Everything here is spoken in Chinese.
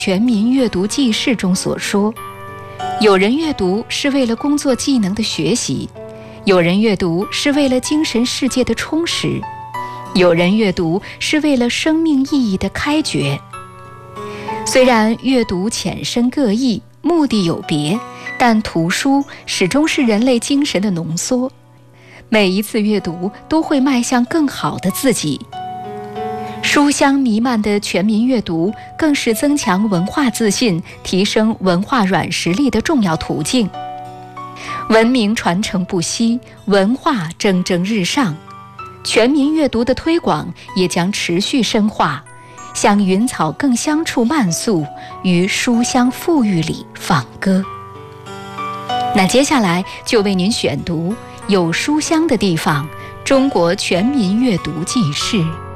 全民阅读记事》中所说，有人阅读是为了工作技能的学习，有人阅读是为了精神世界的充实，有人阅读是为了生命意义的开掘。虽然阅读浅深各异，目的有别，但图书始终是人类精神的浓缩。每一次阅读都会迈向更好的自己。书香弥漫的全民阅读更是增强文化自信、提升文化软实力的重要途径。文明传承不息，文化蒸蒸日上，全民阅读的推广也将持续深化，向云草更香处漫溯，于书香馥郁里放歌。那接下来就为您选读有书香的地方，中国全民阅读记事。